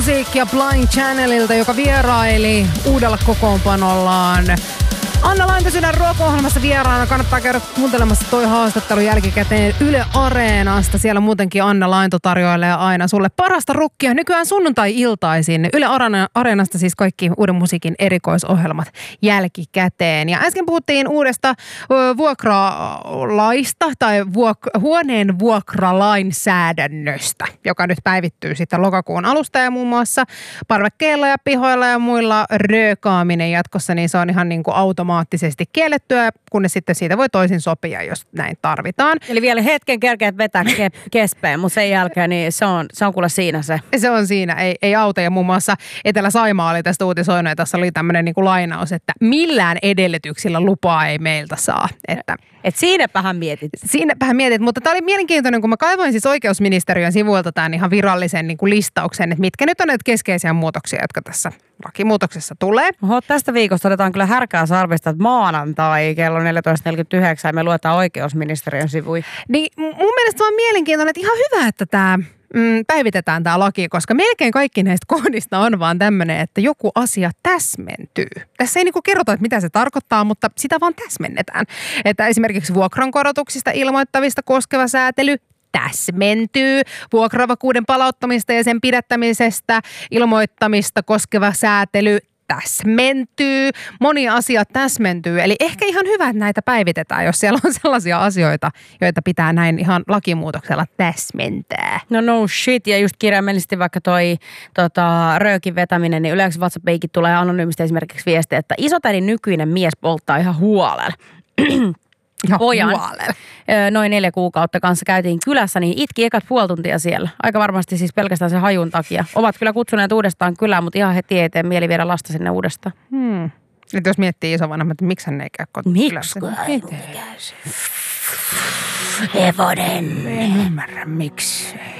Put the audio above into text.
Musiikkia Blind Channelilta, joka vieraili uudella kokoonpanollaan. Anna Laintasydän ruoka-ohjelmassa vieraana. Kannattaa käydä kuuntelemassa toi haastattelu jälkikäteen Yle Areenasta. Siellä muutenkin Anna Lainto tarjoilee aina sulle parasta rukkia. Nykyään sunnuntai-iltaisin. Yle Areenasta siis kaikki uuden musiikin erikoisohjelmat jälkikäteen. Ja äsken puhuttiin uudesta vuokralaista tai huoneen vuokralainsäädännöstä, joka nyt päivittyy sitten lokakuun alusta ja muun muassa parvekkeilla ja pihoilla ja muilla röökaaminen jatkossa, niin se on ihan niin kuin automaattisesti kiellettyä, kunnes sitten siitä voi toisin sopia, jos näin tarvitaan. Eli vielä hetken kerkeät vetää kespeen, mutta sen jälkeen niin se on kuule siinä se. Se on siinä, ei auta. Ja muun muassa Etelä-Saimaa oli tästä uutisoinut, ja tässä oli tämmöinen niin kuin lainaus, että millään edellytyksillä lupaa ei meiltä saa. Et siinäpähän mietit. Siinäpähän mietit, mutta tämä oli mielenkiintoinen, kun mä kaivoin siis oikeusministeriön sivuilta tämän ihan virallisen niin kuin listauksen, että mitkä nyt on näitä keskeisiä muutoksia, jotka tässä lakimuutoksessa tulee. Oho, tästä viikosta otetaan kyllä härkää sarvista, että maanantai kello 14.49 me luetaan oikeusministeriön sivuja. Niin mun mielestä vaan mielenkiintoinen, että ihan hyvä, että tämä päivitetään tämä laki, koska melkein kaikki näistä kohdista on vaan tämmöinen, että joku asia täsmentyy. Tässä ei niinku kerrota, että mitä se tarkoittaa, mutta sitä vaan täsmennetään. Että esimerkiksi vuokrankorotuksista ilmoittavista koskeva säätely täsmentyy. Vuokravakuuden palauttamista ja sen pidättämisestä ilmoittamista koskeva säätely täsmentyy. Moni asia täsmentyy. Eli ehkä ihan hyvä, että näitä päivitetään, jos siellä on sellaisia asioita, joita pitää näin ihan lakimuutoksella täsmentää. No shit. Ja just kirjaimellisesti vaikka toi röökin vetäminen, niin yleensä WhatsAppiikin tulee anonyymisti esimerkiksi viesti, että isotädin nykyinen mies polttaa ihan huolella. Pojan noin 4 kuukautta kanssa käytiin kylässä, niin itki ekat puoli tuntia siellä. Aika varmasti siis pelkästään sen hajun takia. Ovat kyllä kutsuneet uudestaan kylään, mutta ihan heti eteen mieli viedä lasta sinne uudestaan. Että jos miettii isovanhemmat, että miksi hän ei käy kotikylässä? Miksi? Hevonen. En ymmärrä, miksi.